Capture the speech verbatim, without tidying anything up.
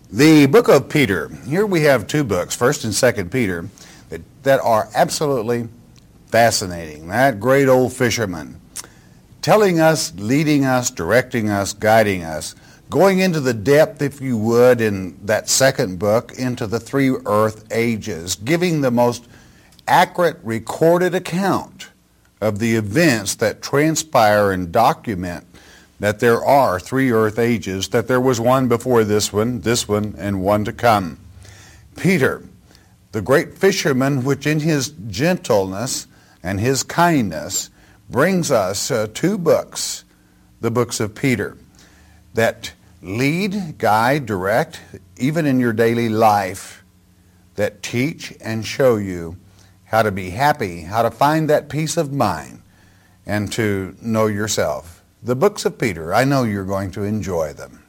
The book of Peter. Here we have two books, First and Second Peter, that, that are absolutely fascinating. That great old fisherman telling us, leading us, directing us, guiding us, going into the depth, if you would, in that second book, into the three earth ages, giving the most accurate recorded account of the events that transpire and document that there are three earth ages, that there was one before this one, this one, and one to come. Peter, the great fisherman, which in his gentleness and his kindness brings us uh, two books, the books of Peter, that lead, guide, direct, even in your daily life, that teach and show you how to be happy, how to find that peace of mind, and to know yourself. The books of Peter, I know you're going to enjoy them.